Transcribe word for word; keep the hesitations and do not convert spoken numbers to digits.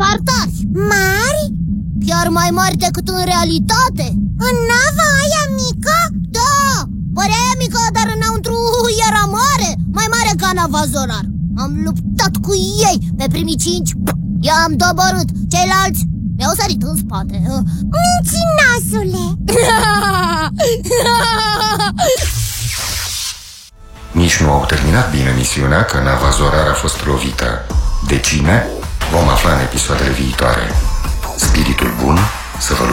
spartani. Mari? Chiar mai mari decât în realitate. În nava aia mică? Da, părea mică, dar înăuntru era mare. Mai mare ca nava Zorar. Am luptat cu ei pe primii cinci, i-am doborât. Ceilalți mi-au sărit în spate. Mincinoasule! Nici nu au terminat bine misiunea, că nava Zorar a fost lovită. De cine? Vom afla în episoadele viitoare. Spiritul bun să vă